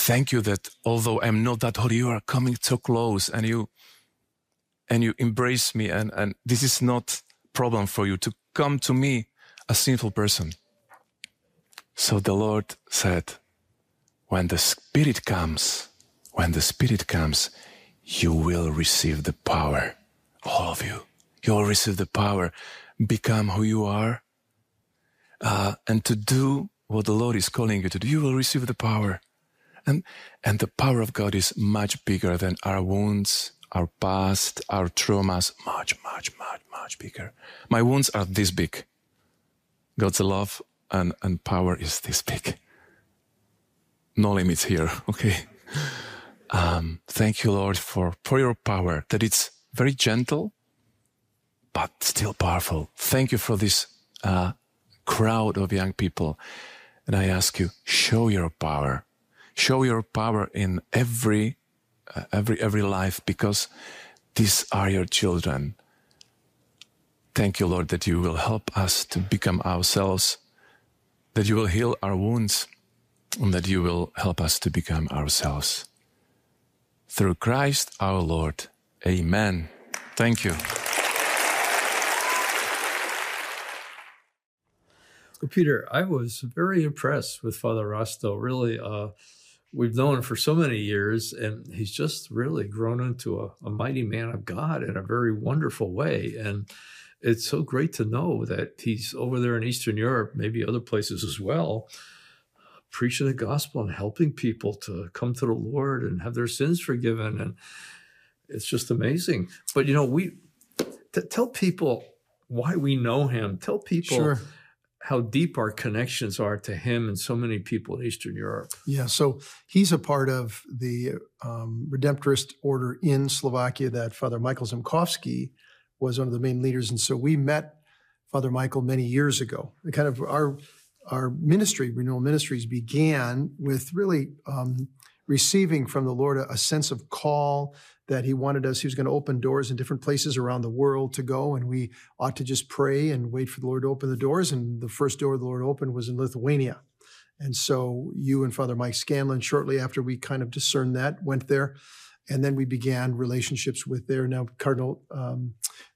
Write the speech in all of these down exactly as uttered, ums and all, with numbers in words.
thank you that although I'm not that holy, you are coming so close and you and you embrace me. And, and this is not a problem for you to come to me, a sinful person. So the Lord said, when the Spirit comes, when the Spirit comes, you will receive the power, all of you. You will receive the power, become who you are, uh, and to do what the Lord is calling you to do. You will receive the power. And, and the power of God is much bigger than our wounds, our past, our traumas, much, much, much, much bigger. My wounds are this big. God's love and, and power is this big. No limits here, okay? Um, thank you, Lord, for, for your power, that it's very gentle, but still powerful. Thank you for this uh, crowd of young people. And I ask you, show your power. Show your power in every, uh, every, every life, because these are your children. Thank you, Lord, that you will help us to become ourselves, that you will heal our wounds, and that you will help us to become ourselves. Through Christ our Lord. Amen. Thank you. Well, Peter, I was very impressed with Father Rasto. Really, uh, we've known him for so many years, and he's just really grown into a, a mighty man of God in a very wonderful way. And it's so great to know that he's over there in Eastern Europe, maybe other places as well, preaching the gospel and helping people to come to the Lord and have their sins forgiven. And it's just amazing. But, you know, we t- tell people why we know him. Tell people Sure. how deep our connections are to him and so many people in Eastern Europe. Yeah, so he's a part of the um, Redemptorist order in Slovakia that Father Michael Zemkovsky was one of the main leaders. And so we met Father Michael many years ago. The kind of our our ministry, Renewal Ministries, began with really um, receiving from the Lord a, a sense of call that he wanted us, he was going to open doors in different places around the world to go, and we ought to just pray and wait for the Lord to open the doors. And the first door the Lord opened was in Lithuania. And so you and Father Mike Scanlon, shortly after we kind of discerned that, went there. And then we began relationships with their now Cardinal, um,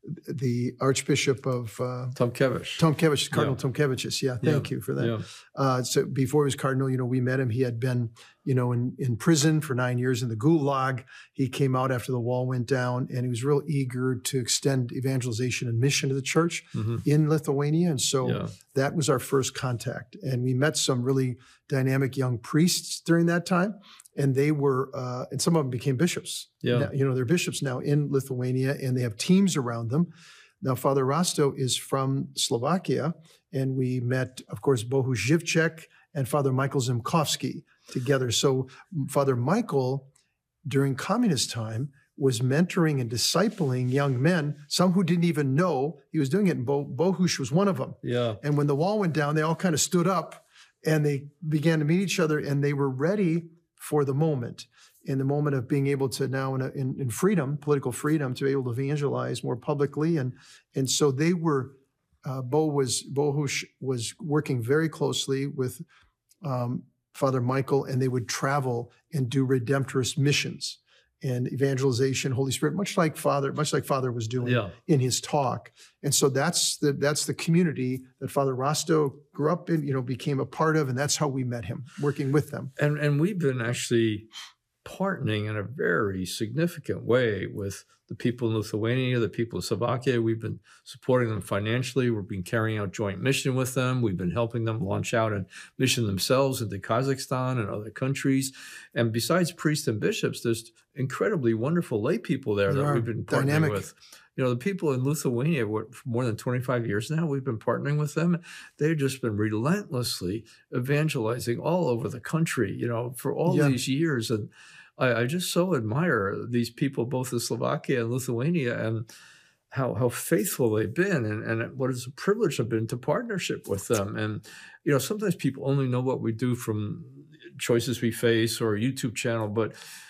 the Archbishop of uh, Tomkiewicz. Tomkiewicz, Cardinal Yeah. Tomkiewicz. Yeah, thank Yeah. you for that. Yeah. Uh, so before he was Cardinal, you know, we met him. He had been, you know, in, in prison for nine years in the Gulag. He came out after the wall went down, and he was real eager to extend evangelization and mission to the church Mhm. in Lithuania. And so Yeah. that was our first contact. And we met some really dynamic young priests during that time. And they were, uh, and some of them became bishops. Yeah. Now, you know, they're bishops now in Lithuania, and they have teams around them. Now, Father Rasto is from Slovakia, and we met, of course, Bohuš Živček and Father Michael Zemkovsky together. So Father Michael, during communist time, was mentoring and discipling young men, some who didn't even know he was doing it, and Bo- Bohuš was one of them. Yeah. And when the wall went down, they all kind of stood up, and they began to meet each other, and they were ready for the moment, in the moment of being able to now in, a, in, in freedom, political freedom, to be able to evangelize more publicly. And, and so they were, uh, Bo was, Bohuš was working very closely with um, Father Michael, and they would travel and do Redemptorist missions and evangelization, Holy Spirit, much like Father, much like Father was doing Yeah. in his talk. And so that's the that's the community that Father Rasto grew up in, you know, became a part of, and that's how we met him, working with them. And and we've been actually partnering in a very significant way with the people in Lithuania, the people of Slovakia. We've been supporting them financially. We've been carrying out joint mission with them. We've been helping them launch out and mission themselves into Kazakhstan and other countries. And besides priests and bishops, there's incredibly wonderful lay people there There that are. we've been partnering Dynamic. with. You know, the people in Lithuania, what, for more than twenty-five years now, we've been partnering with them. They've just been relentlessly evangelizing all over the country, you know, for all Yeah. these years. And I, I just so admire these people, both in Slovakia and Lithuania, and how how faithful they've been, and, and what is a privilege have been to partnership with them. And, you know, sometimes people only know what we do from Choices We Face or a YouTube channel, but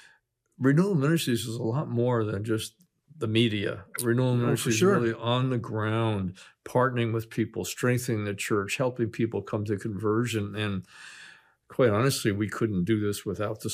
Renewal Ministries is a lot more than just the media. Renewal Oh, for Ministries sure. is really on the ground, partnering with people, strengthening the church, helping people come to conversion. And quite honestly, we couldn't do this without the